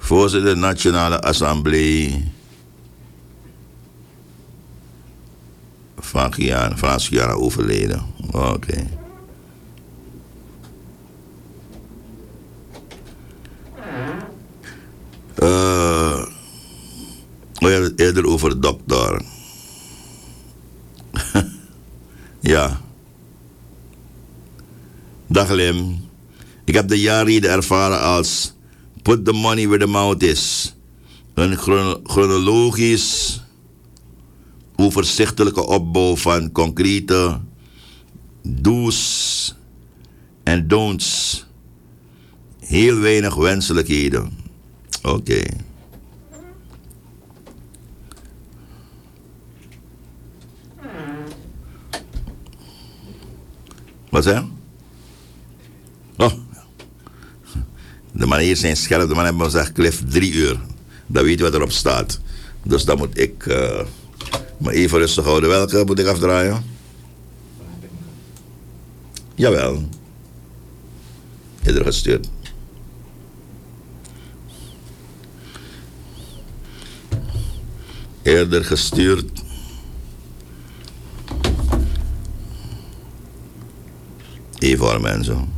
Voorzitter Nationale Assemblée van Frans Guyana overleden. Oké. We hebben het eerder over de dokter. Ja. Dag Lim. Ik heb de jaren ervaren als put the money where the mouth is. Een chronologisch overzichtelijke opbouw van concrete do's en don'ts. Heel weinig wenselijkheden. Oké. Wat zeg je? Oh. De manieren zijn scherp. De man heeft me gezegd, Cliff, 3 uur. Dan weet je wat erop staat. Dus dan moet ik me even rustig houden. Welke moet ik afdraaien? Jawel. Eerder gestuurd. Eerder gestuurd. Even voor mensen.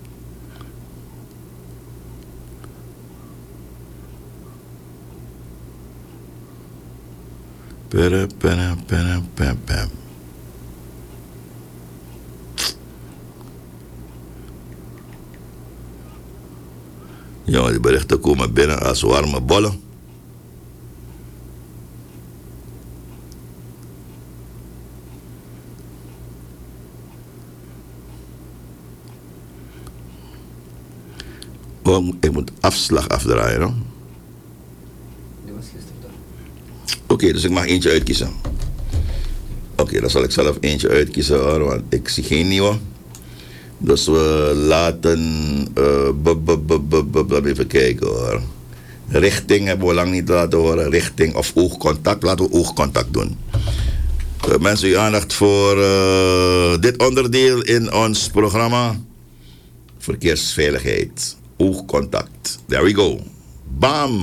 Ja, die berichten komen binnen als warme bollen. Oh, ik moet afslag afdraaien, hoor. Oké, dus ik mag eentje uitkiezen. Oké, dan zal ik zelf eentje uitkiezen, hoor, want ik zie geen nieuwe. Dus we laten... even kijken, hoor. Richting hebben we lang niet laten horen. Richting of oogcontact. Laten we oogcontact doen. Mensen, uw aandacht voor dit onderdeel in ons programma. Verkeersveiligheid. Oogcontact. There we go. Bam!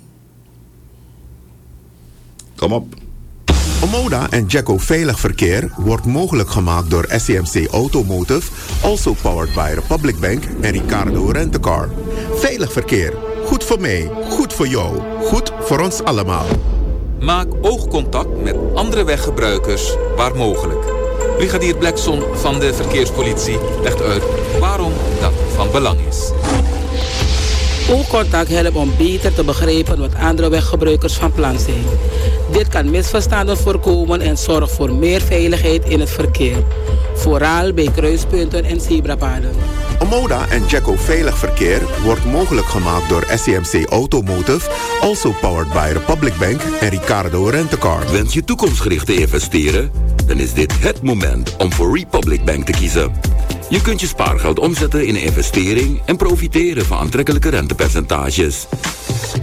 Kom op. Omoda en Jacko Veilig Verkeer wordt mogelijk gemaakt door SCMC Automotive, also powered by Republic Bank en Ricardo Rent-A-Car. Veilig verkeer. Goed voor mij, goed voor jou, goed voor ons allemaal. Maak oogcontact met andere weggebruikers waar mogelijk. Brigadier Blackson van de Verkeerspolitie legt uit waarom dat van belang is. Oogcontact helpt om beter te begrijpen wat andere weggebruikers van plan zijn. Dit kan misverstanden voorkomen en zorgt voor meer veiligheid in het verkeer. Vooral bij kruispunten en zebrapaden. Omoda en Jacko Veilig Verkeer wordt mogelijk gemaakt door SCMC Automotive, also powered by Republic Bank en Ricardo Rent-A-Car. Wens je toekomstgericht te investeren? Dan is dit het moment om voor Republic Bank te kiezen. Je kunt je spaargeld omzetten in een investering en profiteren van aantrekkelijke rentepercentages.